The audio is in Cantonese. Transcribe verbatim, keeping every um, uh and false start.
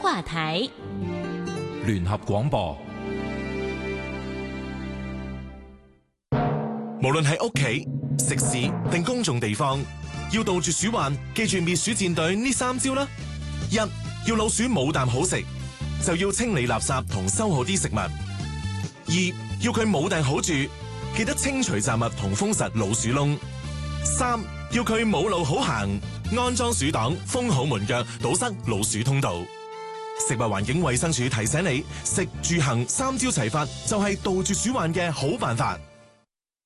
化台聯合廣播。 無論喺屋企、食肆定公眾地方，要杜絕鼠患，記住滅鼠戰隊呢三招啦。一，要老鼠冇啖好食，就要清理垃圾同收好啲食物。二，要佢冇埞好住，記得清除雜物同封實老鼠窿。三，要佢冇路好行，安裝鼠擋，封好門腳，堵塞老鼠通道。食物環境衛生署提醒你，食住行三招齊發就係杜絕鼠患嘅好辦法。